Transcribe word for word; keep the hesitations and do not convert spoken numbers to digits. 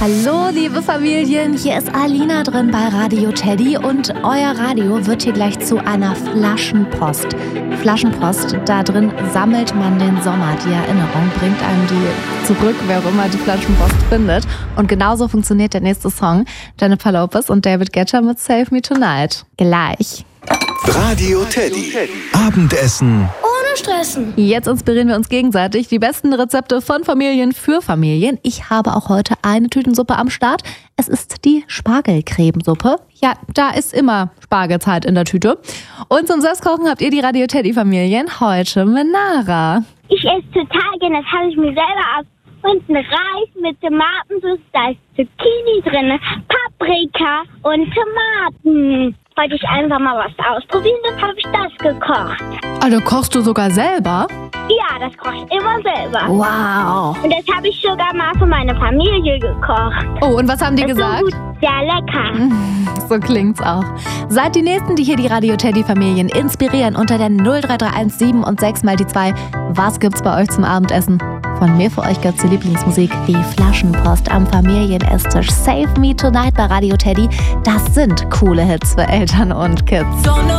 Hallo, liebe Familien, hier ist Alina drin bei Radio Teddy und euer Radio wird hier gleich zu einer Flaschenpost. Flaschenpost, da drin sammelt man den Sommer. Die Erinnerung bringt einem die zurück, wer auch immer die Flaschenpost findet. Und genauso funktioniert der nächste Song. Jennifer Lopez und David Guetta mit Save Me Tonight. Gleich. Radio Teddy. Abendessen. Ohne Stressen. Jetzt inspirieren wir uns gegenseitig. Die besten Rezepte von Familien für Familien. Ich habe auch heute eine Tütensuppe am Start. Es ist die Spargelcremesuppe. Ja, da ist immer Spargelzeit in der Tüte. Und zum Selbstkochen habt ihr die Radio Teddy Familien heute mit Nara. Ich esse total gerne, das habe ich mir selber ab. Und ein Reis mit Tomatensauce, da ist Zucchini drin, Paprika und Tomaten. Wollte ich einfach mal was ausprobieren, dann habe ich das gekocht. Also kochst du sogar selber? Ja, das koche ich immer selber. Wow. Und das habe ich sogar mal für meine Familie gekocht. Oh, und was haben die Das ist so gesagt? gut, sehr lecker. So klingt's auch. Seid die Nächsten, die hier die Radio Teddy Familien inspirieren unter der null drei drei eins sieben und sechs mal die zwei. Was gibt's bei euch zum Abendessen? Von mir für euch gibt's die Lieblingsmusik, die Flaschenpost am Familienesstisch. Save Me Tonight bei Radio Teddy. Das sind coole Hits für Eltern und Kids.